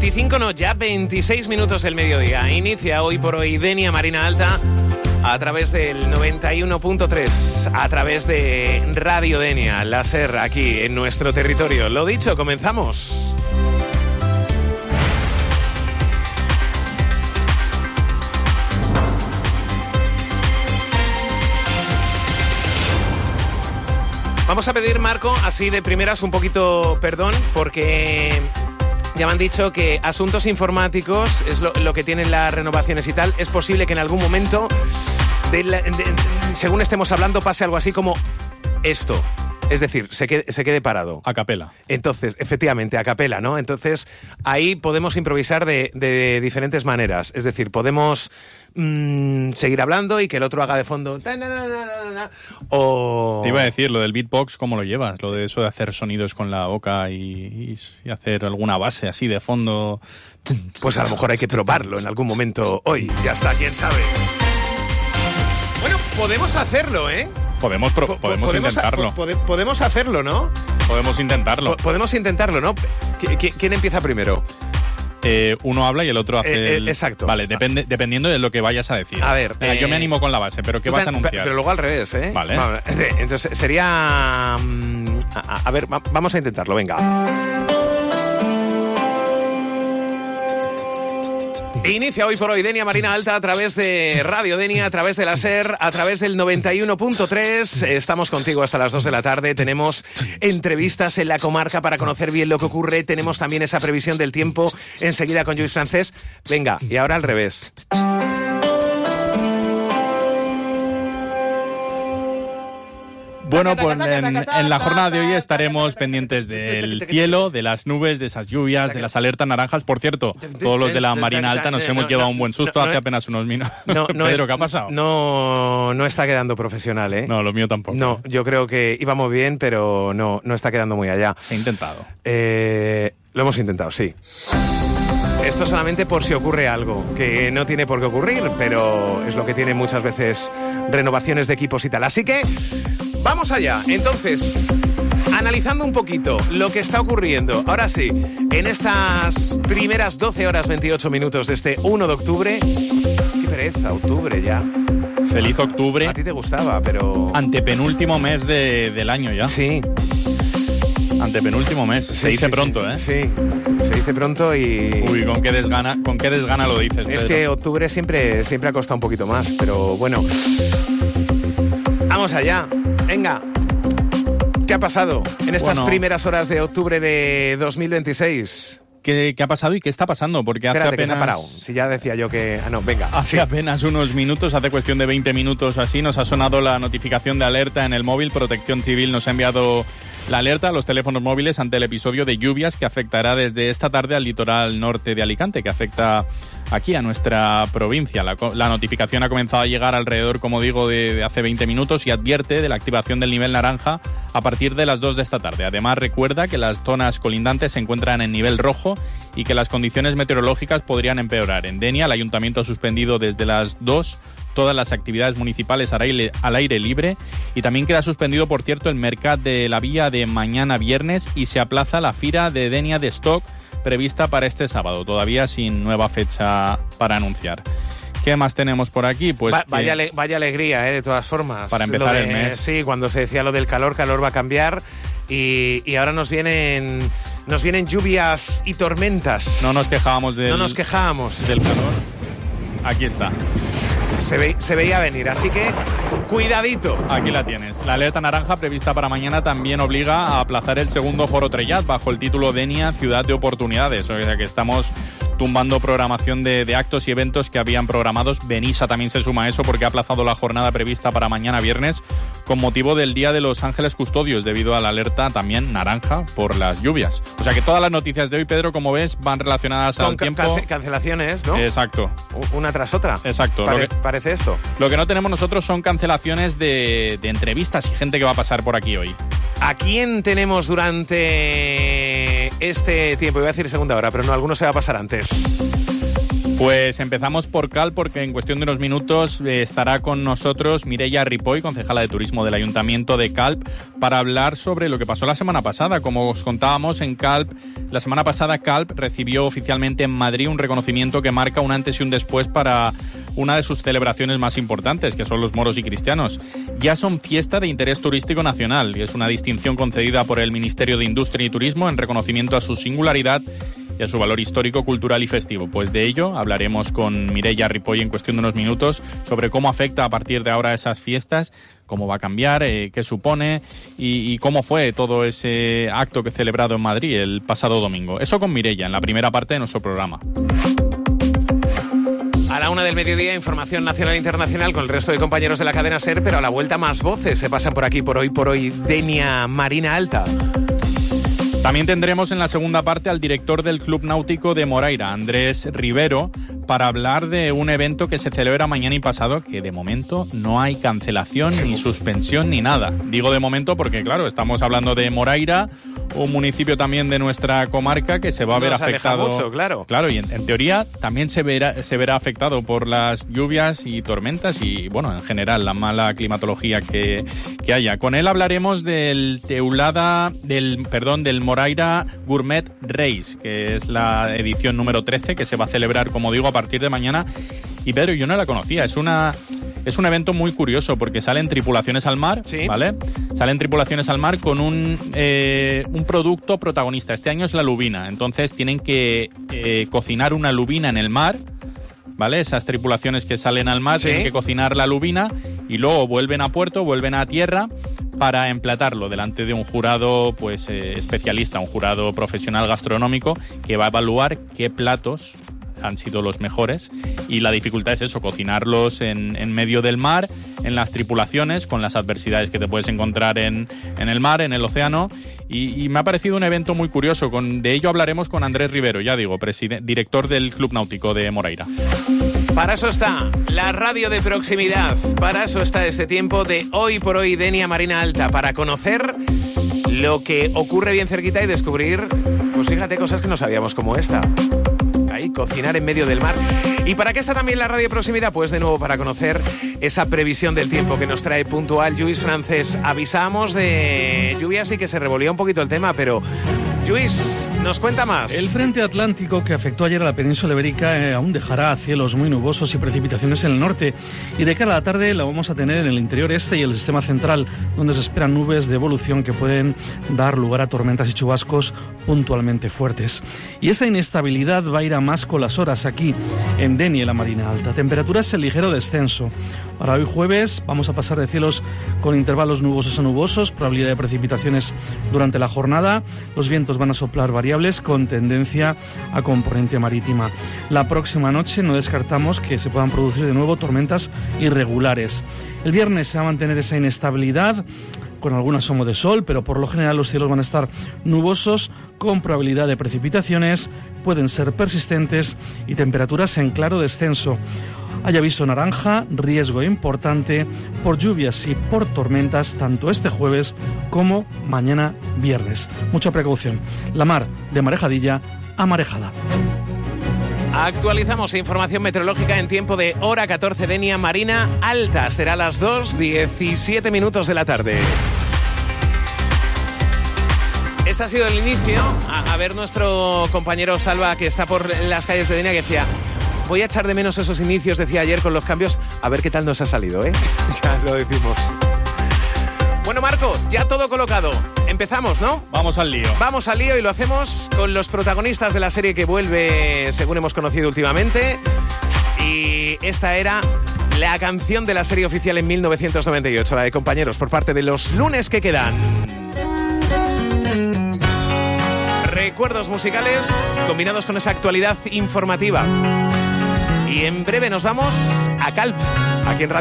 25 no, ya 26 minutos del mediodía. Inicia hoy por hoy Denia Marina Alta a través del 91.3, a través de Radio Denia, la SER, aquí en nuestro territorio. Lo dicho, comenzamos. Vamos a pedir, Marco, así de primeras un poquito perdón, porque ya me han dicho que asuntos informáticos es lo que tienen las renovaciones y tal. Es posible que en algún momento, según estemos hablando, pase algo así como esto. Es decir, se quede parado. A capela. Entonces, efectivamente, a capela, ¿no? Entonces, ahí podemos improvisar de diferentes maneras. Es decir, podemos seguir hablando y que el otro haga de fondo. O... Te iba a decir, lo del beatbox, ¿cómo lo llevas? Lo de eso de hacer sonidos con la boca y hacer alguna base así de fondo. Pues a lo mejor hay que probarlo en algún momento hoy. Ya está, quién sabe. Bueno, podemos hacerlo, ¿eh? Podemos intentarlo. Podemos hacerlo, ¿no? Podemos intentarlo. Podemos intentarlo, ¿no? ¿Quién empieza primero? Uno habla y el otro hace exacto. Vale, dependiendo de lo que vayas a decir. A ver... yo me animo con la base, pero ¿qué vas a anunciar? Pero luego al revés, ¿eh? Vale. Entonces sería... a ver, vamos a intentarlo, venga. Inicia hoy por hoy Denia Marina Alta a través de Radio Denia, a través de la SER, a través del 91.3. Estamos contigo hasta las 2 de la tarde. Tenemos entrevistas en la comarca para conocer bien lo que ocurre. Tenemos también esa previsión del tiempo enseguida con Lluís Francés. Venga, y ahora al revés. Bueno, pues en la jornada de hoy estaremos pendientes del cielo, de las nubes, de esas lluvias, de las alertas naranjas. Por cierto, todos los de la Marina Alta nos hemos llevado un buen susto hace apenas unos minutos. Pedro, ¿qué ha pasado? No está quedando profesional, ¿eh? No, lo mío tampoco. No, yo creo que íbamos bien, pero no está quedando muy allá. Se ha intentado. Lo hemos intentado, sí. Esto solamente por si ocurre algo, que no tiene por qué ocurrir, pero es lo que tiene muchas veces renovaciones de equipos y tal. Así que... vamos allá, entonces, analizando un poquito lo que está ocurriendo, ahora sí, en estas primeras 12 horas 28 minutos de este 1 de octubre. Qué pereza, octubre ya. Feliz octubre. A ti te gustaba, pero... antepenúltimo mes del año ya. Sí. Antepenúltimo mes. Se dice pronto, ¿eh? Sí, se dice pronto y... Uy, con qué desgana lo dices, Pedro. Es que octubre siempre ha costado un poquito más, pero bueno. Vamos allá. Venga, ¿qué ha pasado en estas primeras horas de octubre de 2026? ¿Qué ha pasado y qué está pasando? Porque hace apenas... que se ha parado. Si ya decía yo que... no, venga. Hace apenas unos minutos, hace cuestión de 20 minutos o así, nos ha sonado la notificación de alerta en el móvil. Protección Civil nos ha enviado la alerta a los teléfonos móviles ante el episodio de lluvias que afectará desde esta tarde al litoral norte de Alicante, que afecta aquí a nuestra provincia. La notificación ha comenzado a llegar alrededor, como digo, de hace 20 minutos y advierte de la activación del nivel naranja a partir de las 2 de esta tarde. Además, recuerda que las zonas colindantes se encuentran en nivel rojo y que las condiciones meteorológicas podrían empeorar. En Denia, el ayuntamiento ha suspendido desde las 2 todas las actividades municipales al aire libre y también queda suspendido, por cierto, el Mercat de la Villa de mañana viernes y se aplaza la Fira de Denia de Stock prevista para este sábado, todavía sin nueva fecha para anunciar. ¿Qué más tenemos por aquí? Pues vaya alegría, de todas formas. Para empezar el mes. Sí, cuando se decía lo del calor va a cambiar y ahora nos vienen lluvias y tormentas. No nos quejábamos del calor. Aquí está. Se veía venir, así que cuidadito. Aquí la tienes. La alerta naranja prevista para mañana también obliga a aplazar el segundo foro Trellat bajo el título Denia, Ciudad de Oportunidades. O sea que estamos tumbando programación de actos y eventos que habían programados. Benissa también se suma a eso porque ha aplazado la jornada prevista para mañana viernes con motivo del Día de los Ángeles Custodios debido a la alerta también naranja por las lluvias. O sea que todas las noticias de hoy, Pedro, como ves, van relacionadas al tiempo. Cancelaciones, ¿no? Exacto. Una tras otra. Exacto. Parece esto. Lo que no tenemos nosotros son cancelaciones de entrevistas y gente que va a pasar por aquí hoy. ¿A quién tenemos durante este tiempo? Iba a decir segunda hora, pero no, alguno se va a pasar antes. Pues empezamos por Calp, porque en cuestión de unos minutos estará con nosotros Mireia Ripoll, concejala de Turismo del Ayuntamiento de Calp, para hablar sobre lo que pasó la semana pasada. Como os contábamos, en Calp, la semana pasada Calp recibió oficialmente en Madrid un reconocimiento que marca un antes y un después para una de sus celebraciones más importantes, que son los moros y cristianos. Ya son fiesta de interés turístico nacional y es una distinción concedida por el Ministerio de Industria y Turismo en reconocimiento a su singularidad y a su valor histórico, cultural y festivo. Pues de ello hablaremos con Mireia Ripoll en cuestión de unos minutos sobre cómo afecta a partir de ahora esas fiestas, cómo va a cambiar, qué supone y cómo fue todo ese acto que he celebrado en Madrid el pasado domingo. Eso con Mireia en la primera parte de nuestro programa. A la 1 del mediodía, información nacional e internacional con el resto de compañeros de la cadena SER, pero a la vuelta más voces se pasan por aquí por hoy Denia Marina Alta. También tendremos en la segunda parte al director del Club Náutico de Moraira, Andrés Rivero, para hablar de un evento que se celebra mañana y pasado, que de momento no hay cancelación, ni suspensión, ni nada. Digo de momento porque, claro, estamos hablando de Moraira, un municipio también de nuestra comarca que se va a ver afectado. Mucho, claro. Claro, y en teoría también se verá afectado por las lluvias y tormentas y, bueno, en general, la mala climatología que haya. Con él hablaremos del Moraira Gourmet Race, que es la edición número 13, que se va a celebrar, como digo, a partir de mañana. Y Pedro, yo no la conocía, es un evento muy curioso porque salen tripulaciones al mar, ¿sí? ¿Vale? Salen tripulaciones al mar con un producto protagonista. Este año es la lubina, entonces tienen que cocinar una lubina en el mar, ¿vale? Esas tripulaciones que salen al mar, ¿sí?, tienen que cocinar la lubina y luego vuelven a puerto, vuelven a tierra para emplatarlo delante de un jurado especialista, un jurado profesional gastronómico que va a evaluar qué platos han sido los mejores, y la dificultad es eso, cocinarlos en medio del mar, en las tripulaciones, con las adversidades que te puedes encontrar en el mar, en el océano, y me ha parecido un evento muy curioso. De ello hablaremos con Andrés Rivero, ya digo, director del Club Náutico de Moraira. Para eso está la radio de proximidad, para eso está este tiempo de Hoy por Hoy Denia Marina Alta, para conocer lo que ocurre bien cerquita y descubrir, pues fíjate, cosas que no sabíamos como esta. Ahí, cocinar en medio del mar. ¿Y para qué está también la radio de proximidad? Pues de nuevo para conocer esa previsión del tiempo que nos trae puntual Lluís Francés. Avisamos de lluvias y que se revolvía un poquito el tema, pero Lluís, nos cuenta más. El frente atlántico que afectó ayer a la península ibérica aún dejará cielos muy nubosos y precipitaciones en el norte, y de cara a la tarde la vamos a tener en el interior este y el sistema central, donde se esperan nubes de evolución que pueden dar lugar a tormentas y chubascos puntualmente fuertes. Y esa inestabilidad va a ir a más con las horas aquí en Denia y la Marina Alta. Temperaturas en ligero descenso. Para hoy jueves vamos a pasar de cielos con intervalos nubosos a nubosos, probabilidad de precipitaciones durante la jornada. Los vientos van a soplar variables con tendencia a componente marítima. La próxima noche no descartamos que se puedan producir de nuevo tormentas irregulares. El viernes se va a mantener esa inestabilidad con algún asomo de sol, pero por lo general los cielos van a estar nubosos con probabilidad de precipitaciones, pueden ser persistentes y temperaturas en claro descenso. Hay aviso naranja, riesgo importante por lluvias y por tormentas tanto este jueves como mañana viernes. Mucha precaución. La mar de marejadilla a marejada. Actualizamos información meteorológica en tiempo de hora 14 Denia Marina Alta. Será a las 2:17 de la tarde. Este ha sido el inicio. A ver nuestro compañero Salva, que está por las calles de Denia, que decía: voy a echar de menos esos inicios, decía ayer con los cambios. A ver qué tal nos ha salido, ¿eh? Ya lo decimos. Bueno, Marco, ya todo colocado. Empezamos, ¿no? Vamos al lío. Vamos al lío y lo hacemos con los protagonistas de la serie que vuelve, según hemos conocido últimamente. Y esta era la canción de la serie oficial en 1998, la de Compañeros, por parte de Los Lunes que Quedan. Recuerdos musicales combinados con esa actualidad informativa. Y en breve nos vamos a Calp, aquí en Radio